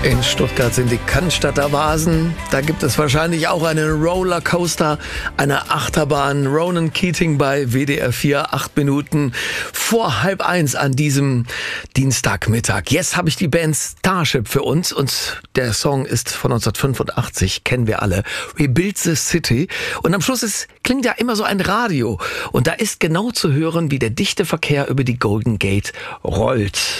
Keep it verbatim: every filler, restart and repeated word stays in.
In Stuttgart sind die Cannstatter Vasen. Da gibt es wahrscheinlich auch einen Rollercoaster, eine Achterbahn. Ronan Keating bei W D R vier, acht Minuten vor halb eins an diesem Dienstagmittag. Jetzt habe ich die Band Starship für uns und der Song ist von neunzehnhundertfünfundachtzig, kennen wir alle. Rebuild the City. Und am Schluss ist, klingt ja immer so ein Radio. Und da ist genau zu hören, wie der dichte Verkehr über die Golden Gate rollt.